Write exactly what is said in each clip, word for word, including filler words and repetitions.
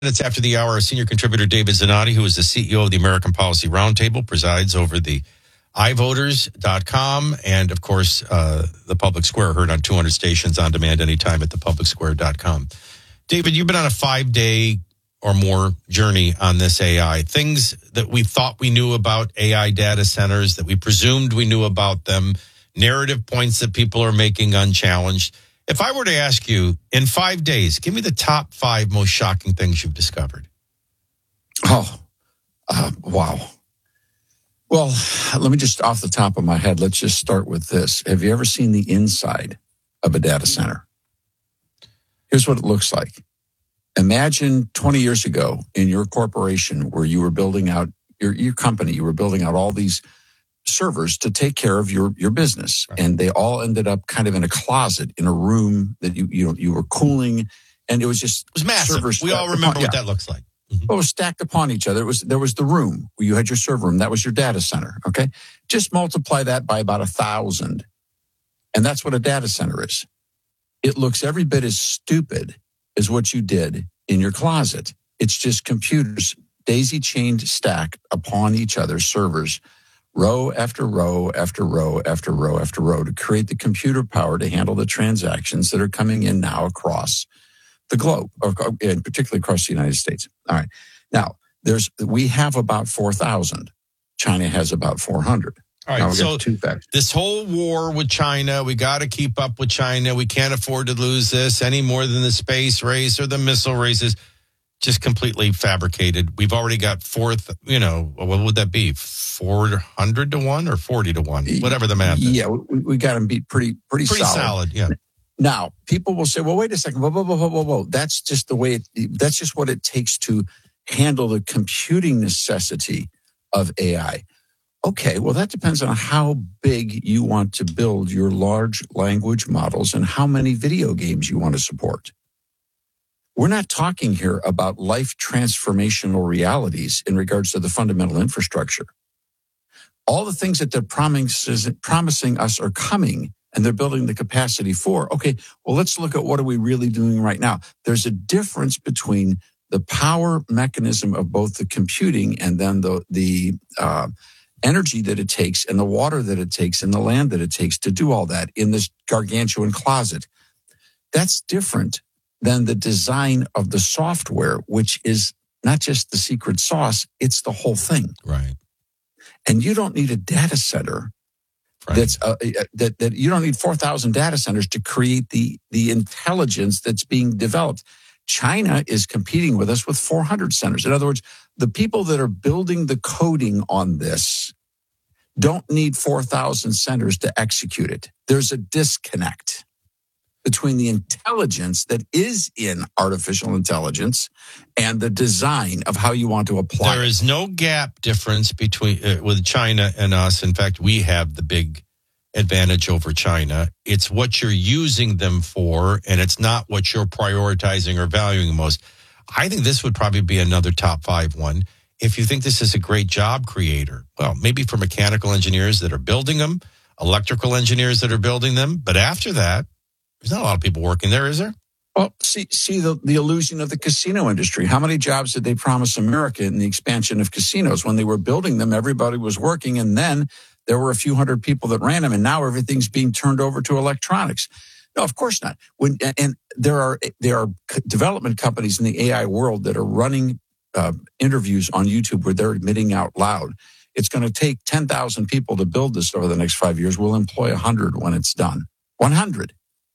Minutes after the hour, our senior contributor David Zanotti, who is the C E O of the American Policy Roundtable, presides over the i voters dot com and, of course, uh, the Public Square, heard on two hundred stations on demand anytime at the public square dot com. David, you've been on a five-day or more journey on this A I. Things that we thought we knew about A I data centers, that we presumed we knew about them, narrative points that people are making unchallenged. If I were to ask you, in five days, give me the top five most shocking things you've discovered. Oh, uh, wow. Well, let me just, off the top of my head, let's just start with this. Have you ever seen the inside of a data center? Here's what it looks like. Imagine twenty years ago in your corporation where you were building out, your, your company, you were building out all these servers to take care of your, your business. Right. And they all ended up kind of in a closet, in a room that you, you know, you were cooling. And it was just, it was massive. Servers we all remember upon, what yeah. that looks like. Mm-hmm. Well, it was stacked upon each other. It was, there was the room where you had your server room. That was your data center. Okay. Just multiply that by about a thousand. And that's what a data center is. It looks every bit as stupid as what you did in your closet. It's just computers daisy chained stacked upon each other, servers, row after row after row after row after row to create the computer power to handle the transactions that are coming in now across the globe, or, and particularly across the United States. All right. Now, there's we have about four thousand. China has about four hundred. All right. Now So two facts. This whole war with China, we got to keep up with China. We can't afford to lose this any more than the space race or the missile races. Just completely fabricated. We've already got fourth, you know, what would that be? four hundred to one or forty to one? Whatever the math is. Yeah, we, we got them beat pretty, pretty, pretty solid. solid. Yeah. Now, people will say, well, wait a second. Whoa, whoa, whoa, whoa, whoa, whoa. That's just the way, it, that's just what it takes to handle the computing necessity of A I. Okay, well, that depends on how big you want to build your large language models and how many video games you want to support. We're not talking here about life transformational realities in regards to the fundamental infrastructure. All the things that they're promises, promising us are coming, and they're building the capacity for. Okay, well, let's look at what are we really doing right now. There's a difference between the power mechanism of both the computing and then the, the uh, energy that it takes and the water that it takes and the land that it takes to do all that in this gargantuan closet. That's different than the design of the software, which is not just the secret sauce, it's the whole thing. Right. And you don't need a data center right. that's uh, that that you don't need four thousand data centers to create the the intelligence that's being developed. China is competing with us with four hundred centers. In other words, the people that are building the coding on this don't need four thousand centers to execute it. There's a disconnect between the intelligence that is in artificial intelligence and the design of how you want to apply it. There is no gap difference between uh, with China and us. In fact, we have the big advantage over China. It's what you're using them for, and it's not what you're prioritizing or valuing most. I think this would probably be another top five one. If you think this is a great job creator, well, maybe for mechanical engineers that are building them, electrical engineers that are building them. But after that, there's not a lot of people working there, is there? Well, see, see the, the illusion of the casino industry. How many jobs did they promise America in the expansion of casinos? When they were building them, everybody was working, and then there were a few hundred people that ran them, and now everything's being turned over to electronics. No, of course not. When and there are there are development companies in the A I world that are running uh, interviews on YouTube where they're admitting out loud, it's going to take ten thousand people to build this over the next five years. We'll employ one hundred when it's done. one hundred.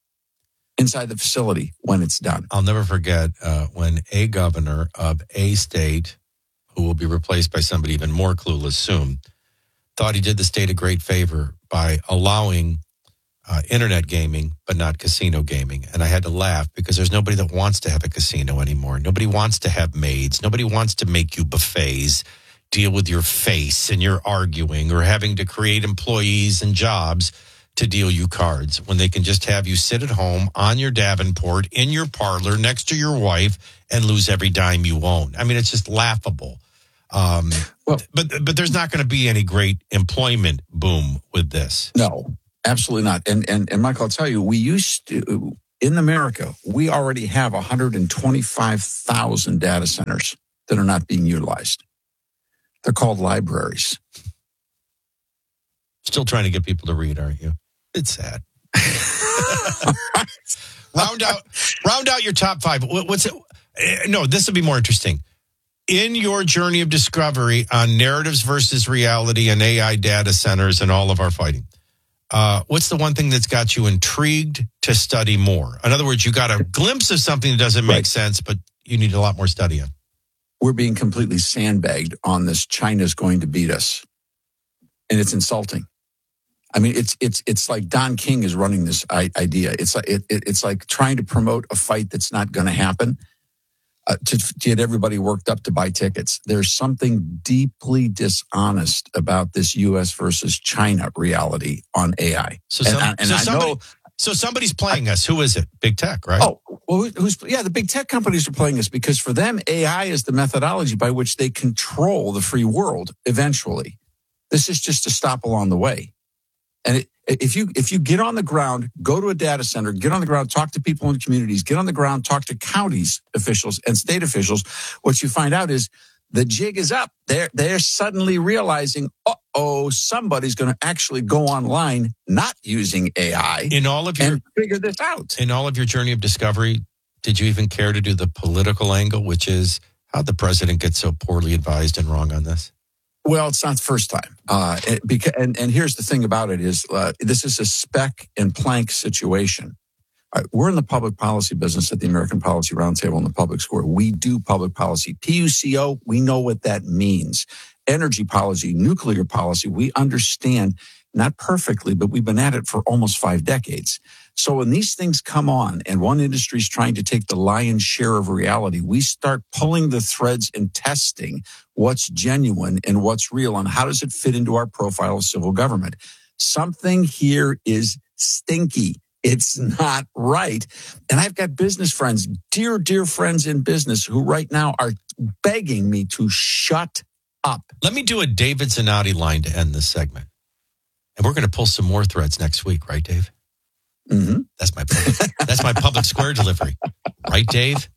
Inside the facility when it's done. I'll never forget uh, when a governor of a state, who will be replaced by somebody even more clueless soon, thought he did the state a great favor by allowing uh, internet gaming, but not casino gaming. And I had to laugh because there's nobody that wants to have a casino anymore. Nobody wants to have maids. Nobody wants to make you buffets, deal with your face and your arguing, or having to create employees and jobs to deal you cards when they can just have you sit at home on your Davenport in your parlor next to your wife and lose every dime you own. I mean, it's just laughable. Um, well, but but there's not going to be any great employment boom with this. No, absolutely not. And and and Michael, I'll tell you, we used to in America, we already have one hundred twenty-five thousand data centers that are not being utilized. They're called libraries. Still trying to get people to read, aren't you? It's sad. round out, round out your top five. What's it? No, this would be more interesting. In your journey of discovery on narratives versus reality and A I data centers and all of our fighting, uh, what's the one thing that's got you intrigued to study more? In other words, you got a glimpse of something that doesn't make right. sense, but you need a lot more study on. We're being completely sandbagged on this. China's going to beat us, and it's insulting. I mean, it's it's it's like Don King is running this idea. It's like it, it, it's like trying to promote a fight that's not going to happen uh, to, to get everybody worked up to buy tickets. There's something deeply dishonest about this U S versus China reality on A I. So, some, and, and so I somebody, know, so somebody's playing I, us. Who is it? Big tech, right? Oh, well, who's yeah? The big tech companies are playing us because for them, A I is the methodology by which they control the free world. Eventually, this is just a stop along the way. And it, if you if you get on the ground, go to a data center, get on the ground, talk to people in the communities, get on the ground, talk to counties officials and state officials, what you find out is the jig is up. They're, they're suddenly realizing, uh-oh, somebody's going to actually go online not using A I in all of your, and figure this out. In all of your journey of discovery, did you even care to do the political angle, which is how the president gets so poorly advised and wrong on this? Well, it's not the first time. Uh, it, because, and, and here's the thing about it is uh, this is a Speck and Planck situation. All right, we're in the public policy business at the American Policy Roundtable in the Public Square. We do public policy. P U C O, we know what that means. Energy policy, nuclear policy, we understand, not perfectly, but we've been at it for almost five decades. So when these things come on and one industry is trying to take the lion's share of reality, we start pulling the threads and testing what's genuine and what's real and how does it fit into our profile of civil government. Something here is stinky. It's not right. And I've got business friends, dear, dear friends in business who right now are begging me to shut up. Let me do a David Zanotti line to end this segment. And we're going to pull some more threads next week, right, Dave? Mm-hmm. That's my public, that's my public square delivery. Right, Dave?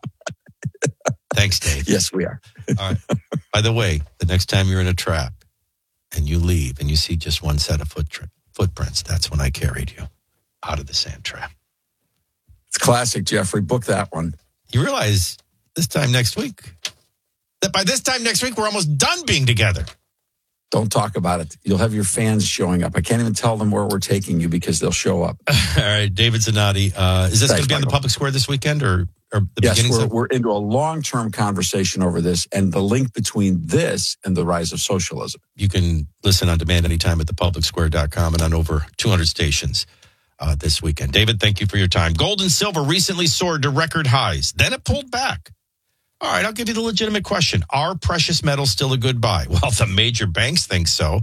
Thanks, Dave. Yes, we are. All right. By the way, the next time you're in a trap and you leave and you see just one set of foot tri- footprints, that's when I carried you out of the sand trap. It's classic, Jeffrey. Book that one. You realize this time next week, that by this time next week, we're almost done being together. Don't talk about it. You'll have your fans showing up. I can't even tell them where we're taking you because they'll show up. All right, David Zanotti. Uh, is this going to be on the public square this weekend or, or the yes, beginning? Yes, of- we're, we're into a long-term conversation over this and the link between this and the rise of socialism. You can listen on demand anytime at the public square dot com and on over two hundred stations uh, this weekend. David, thank you for your time. Gold and silver recently soared to record highs. Then it pulled back. All right, I'll give you the legitimate question. Are precious metals still a good buy? Well, the major banks think so.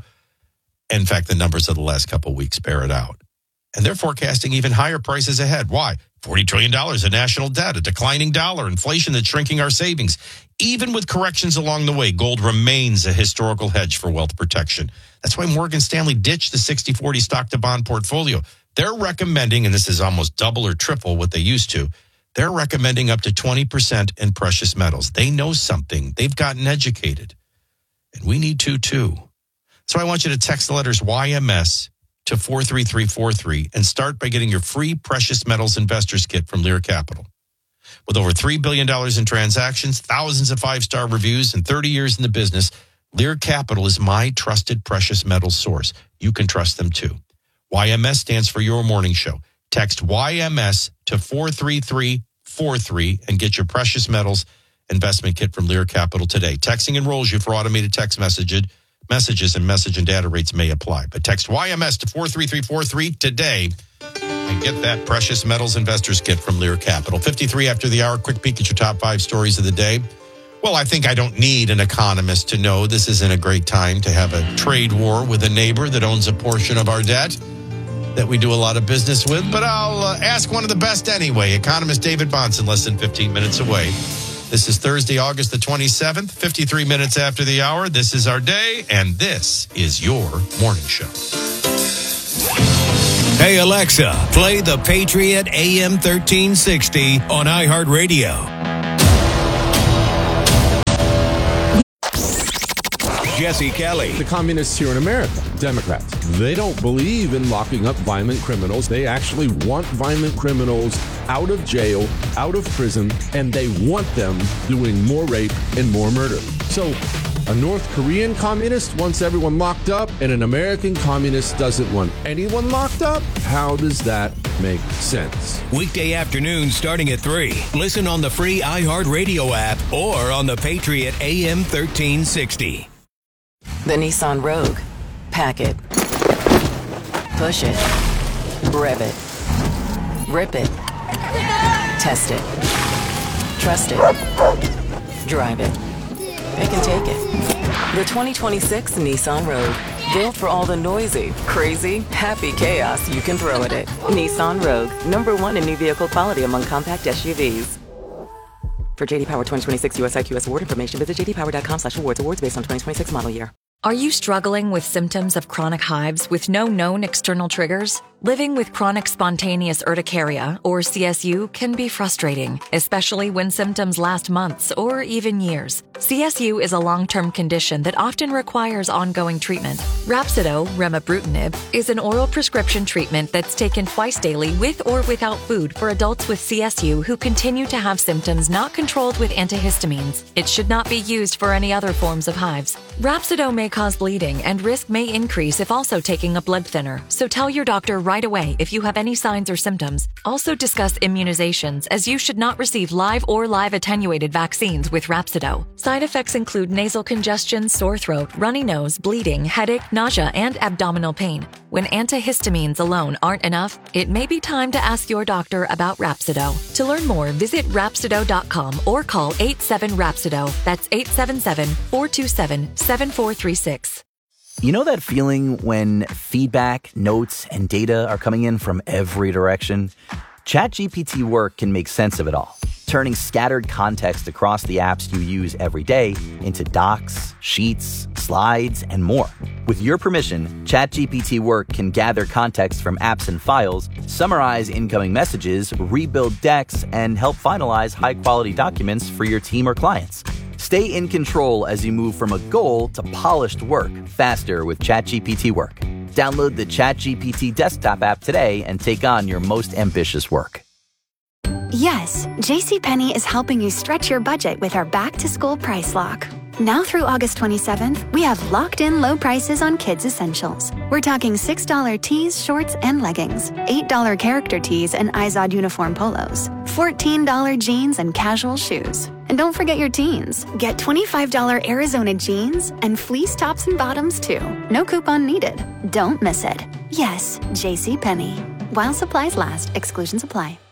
In fact, the numbers of the last couple of weeks bear it out. And they're forecasting even higher prices ahead. Why? forty trillion dollars in national debt, a declining dollar, inflation that's shrinking our savings. Even with corrections along the way, gold remains a historical hedge for wealth protection. That's why Morgan Stanley ditched the sixty forty stock to bond portfolio. They're recommending, and this is almost double or triple what they used to, they're recommending up to twenty percent in precious metals. They know something. They've gotten educated. And we need to, too. So I want you to text the letters Y M S to four three three four three and start by getting your free Precious Metals Investors Kit from Lear Capital. With over three billion dollars in transactions, thousands of five-star reviews, and thirty years in the business, Lear Capital is my trusted precious metals source. You can trust them, too. Y M S stands for Your Morning Show. Text Y M S to four three three four three and get your Precious Metals Investment Kit from Lear Capital today. Texting enrolls you for automated text message, messages, and message and data rates may apply. But text Y M S to four three three four three today and get that Precious Metals Investors Kit from Lear Capital. fifty-three after the hour, quick peek at your top five stories of the day. Well, I think I don't need an economist to know this isn't a great time to have a trade war with a neighbor that owns a portion of our debt that we do a lot of business with, but I'll uh, ask one of the best anyway. Economist David Bahnsen, less than fifteen minutes away. This is Thursday, August the twenty-seventh, fifty-three minutes after the hour. This is our day, and this is your morning show. Hey, Alexa, play the Patriot A M thirteen sixty on iHeartRadio. Jesse Kelly. The communists here in America, Democrats, they don't believe in locking up violent criminals. They actually want violent criminals out of jail, out of prison, and they want them doing more rape and more murder. So a North Korean communist wants everyone locked up, and an American communist doesn't want anyone locked up? How does that make sense? Weekday afternoons starting at three. Listen on the free iHeartRadio app or on the Patriot A M thirteen sixty. The Nissan Rogue. Pack it. Push it. Rev it. Rip it. Test it. Trust it. Drive it. It can take it. The twenty twenty-six Nissan Rogue. Built for all the noisy, crazy, happy chaos you can throw at it. Nissan Rogue. Number one in new vehicle quality among compact S U Vs. For J D Power twenty twenty-six U S I Q S award information, visit j d power dot com slash awards. Awards based on twenty twenty-six model year. Are you struggling with symptoms of chronic hives with no known external triggers? Living with chronic spontaneous urticaria, or C S U, can be frustrating, especially when symptoms last months or even years. C S U is a long-term condition that often requires ongoing treatment. Rhapsido, remibrutinib, is an oral prescription treatment that's taken twice daily with or without food for adults with C S U who continue to have symptoms not controlled with antihistamines. It should not be used for any other forms of hives. Rhapsido may cause bleeding, and risk may increase if also taking a blood thinner, so tell your doctor right away if you have any signs or symptoms. Also discuss immunizations, as you should not receive live or live attenuated vaccines with Rhapsido. Side effects include nasal congestion, sore throat, runny nose, bleeding, headache, nausea, and abdominal pain. When antihistamines alone aren't enough, it may be time to ask your doctor about Rhapsido. To learn more, visit Rhapsido dot com or call eight seven Rhapsido. That's eight seven seven, four two seven, seven four three six. You know that feeling when feedback, notes, and data are coming in from every direction? ChatGPT Work can make sense of it all, turning scattered context across the apps you use every day into docs, sheets, slides, and more. With your permission, ChatGPT Work can gather context from apps and files, summarize incoming messages, rebuild decks, and help finalize high-quality documents for your team or clients. Stay in control as you move from a goal to polished work faster with ChatGPT Work. Download the ChatGPT desktop app today and take on your most ambitious work. Yes, JCPenney is helping you stretch your budget with our back-to-school price lock. Now through August twenty-seventh, we have locked-in low prices on kids' essentials. We're talking six dollars tees, shorts, and leggings, eight dollars character tees and Izod uniform polos, fourteen dollars jeans and casual shoes. And don't forget your teens. Get twenty-five dollars Arizona jeans and fleece tops and bottoms, too. No coupon needed. Don't miss it. Yes, JCPenney. While supplies last, exclusions apply.